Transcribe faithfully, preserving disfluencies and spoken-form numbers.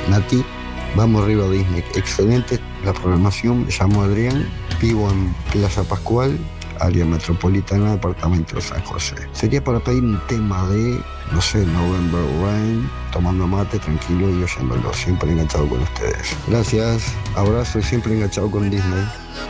Nati, vamos arriba a Disney. Excelente la programación. Me llamo Adrián, vivo en Plaza Pascual, área metropolitana, departamento de San José. Sería para pedir un tema de, no sé, November Rain, tomando mate, tranquilo y oyéndolo, siempre enganchado con ustedes. Gracias, abrazo y siempre enganchado con Disney.